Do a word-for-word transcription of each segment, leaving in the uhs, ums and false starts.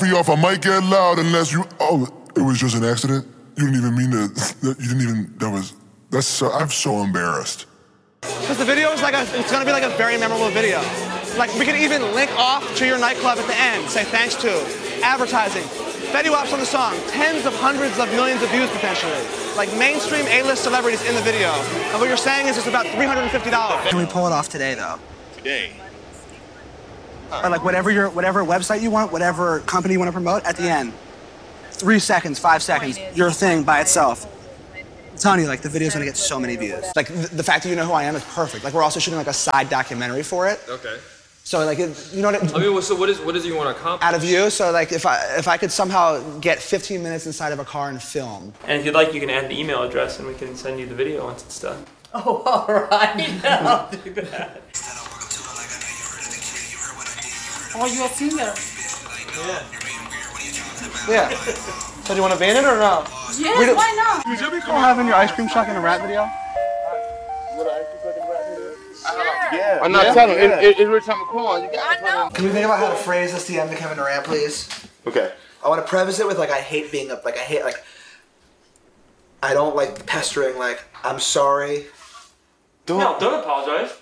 Me off, I might get loud unless you. Oh, it was just an accident. You didn't even mean to. You didn't even. That was. That's. So, I'm so embarrassed. Because the video is like a. It's gonna be like a very memorable video. Like we can even link off to your nightclub at the end. Say thanks to advertising. Fetty Wap's on the song. Tens of hundreds of millions of views potentially. Like mainstream A-list celebrities in the video. And what you're saying is it's about three hundred fifty dollars. Can we pull it off today though? Today. Or like whatever your whatever website you want, whatever company you want to promote, at the end. Three seconds, five seconds, your thing by itself. I'm telling you, like the video's gonna get so many views. Like the, the fact that you know who I am is perfect. Like we're also shooting like a side documentary for it. Okay. So like it, you know what I, I mean, so what is what does you want to accomplish? out of you? So like if I if I could somehow get fifteen minutes inside of a car and film. And if you'd like, you can add the email address and we can send you the video once it's done. Oh, all right. I'll do that. Oh, you're a singer. Yeah. Yeah. So do you want to ban it or no? Yes, why not? Would you be cool having your ice cream truck in a rap video? Yeah. I'm not yeah. telling you. Yeah. It, it, it's Rich Homie Quan. You got I know. Can we think about how to phrase this D M to Kevin Durant, please? Okay. I want to preface it with like I hate being up. Like I hate like. I don't like pestering. Like I'm sorry. Don't. No, don't apologize.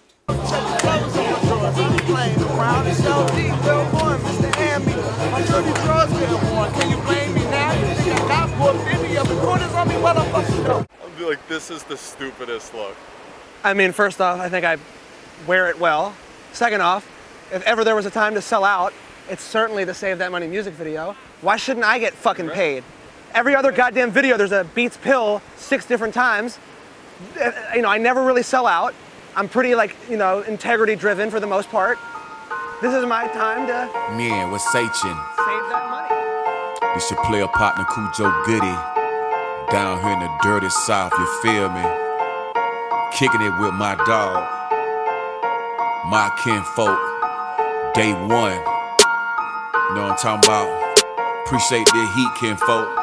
I'll be like, this is the stupidest look. I mean, first off, I think I wear it well. Second off, if ever there was a time to sell out, it's certainly the Save That Money music video. Why shouldn't I get fucking paid? Every other goddamn video, there's a Beats pill six different times. You know, I never really sell out. I'm pretty, like, you know, integrity driven for the most part. This is my time to Man, what's Sachin? save that money. This your player partner Cujo Goody. Down here in the dirty South, you feel me? Kicking it with my dog, my kinfolk, day one. You know what I'm talking about? Appreciate the heat, kinfolk.